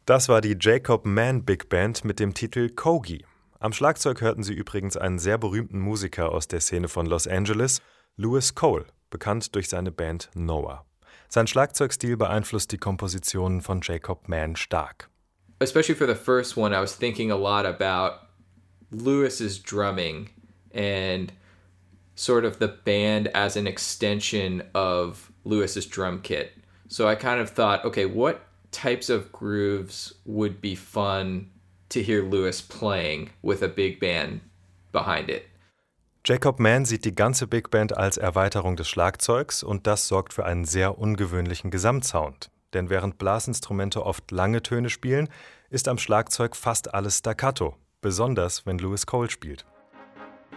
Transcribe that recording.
Das war die Jacob Mann Big Band mit dem Titel Kogi. Am Schlagzeug hörten Sie übrigens einen sehr berühmten Musiker aus der Szene von Los Angeles, Louis Cole, bekannt durch seine Band Noah. Sein Schlagzeugstil beeinflusst die Kompositionen von Jacob Mann stark. Especially for the first one, I was thinking a lot about Louis's drumming and sort of the band as an extension of Louis's drum kit. So I kind of thought, okay, what types of grooves would be fun to hear Louis playing with a big band behind it? Jacob Mann sieht die ganze Big Band als Erweiterung des Schlagzeugs und das sorgt für einen sehr ungewöhnlichen Gesamtsound. Denn während Blasinstrumente oft lange Töne spielen, ist am Schlagzeug fast alles Staccato, besonders wenn Louis Cole spielt.